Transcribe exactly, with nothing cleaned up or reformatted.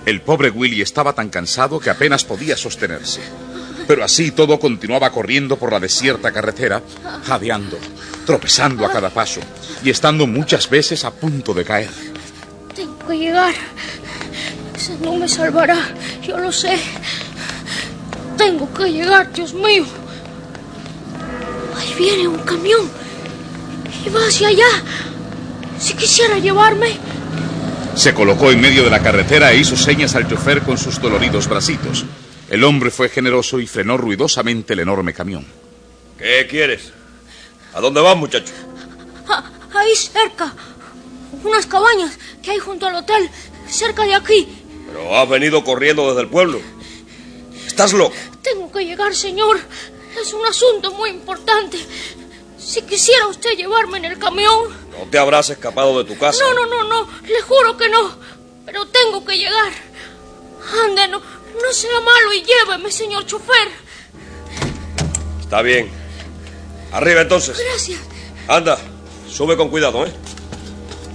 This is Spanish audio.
El pobre Willy estaba tan cansado que apenas podía sostenerse. Pero así todo continuaba corriendo por la desierta carretera, jadeando, tropezando a cada paso y estando muchas veces a punto de caer. Tengo que llegar. Ese no me salvará, yo lo sé. Tengo que llegar, Dios mío. Ahí viene un camión y va hacia allá. Si quisiera llevarme. Se colocó en medio de la carretera e hizo señas al chofer con sus doloridos bracitos. El hombre fue generoso y frenó ruidosamente el enorme camión. ¿Qué quieres? ¿A dónde vas, muchacho? Ah, ahí cerca. Unas cabañas que hay junto al hotel, cerca de aquí. Pero has venido corriendo desde el pueblo. ¿Estás loco? Tengo que llegar, señor. Es un asunto muy importante. Si quisiera usted llevarme en el camión... ¿No te habrás escapado de tu casa? No, no, no, no. Le juro que no. Pero tengo que llegar. Ande, no, no sea malo y lléveme, señor chofer. Está bien. Arriba, entonces. Gracias. Anda, sube con cuidado, ¿eh?